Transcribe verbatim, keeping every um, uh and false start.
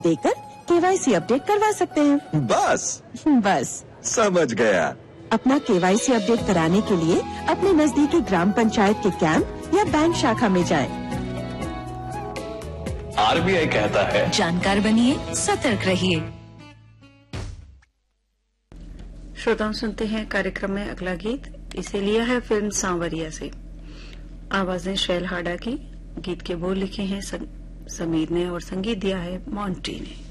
देकर KYC update करवा सकते हैं। बस बस समझ गया। अपना केवाईसी अपडेट कराने के लिए अपने नजदीकी ग्राम पंचायत के कैंप या बैंक शाखा में जाएं। आरबीआई कहता है, जानकार बनिए, सतर्क रहिए। श्रोताओं, सुनते हैं कार्यक्रम में अगला गीत। इसे लिया है फिल्म सांवरिया से। आवाजें शैल हाडा की, गीत के बोल लिखे हैं समीर ने और संगीत दिया है मोंटी ने।